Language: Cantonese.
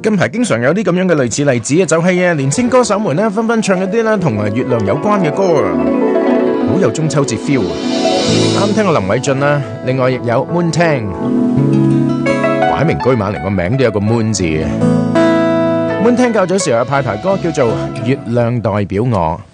近排經常有啲咁樣嘅類似例子啊，就係年輕歌手們咧紛紛唱一啲咧同月亮有關嘅歌啊，好有中秋節 feel 啊！啱聽過林偉俊啦，另外亦有 Moon Tang， 擺明居馬連個名都有個 Moon 字嘅。Moon Tang 較早時候有派台歌叫做《月亮代表我》。